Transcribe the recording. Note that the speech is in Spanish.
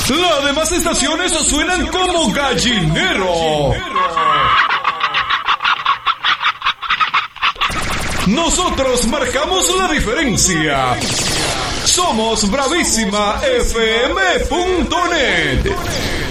Las demás estaciones suenan como gallinero. Nosotros marcamos la diferencia. Somos bravísimafm.net.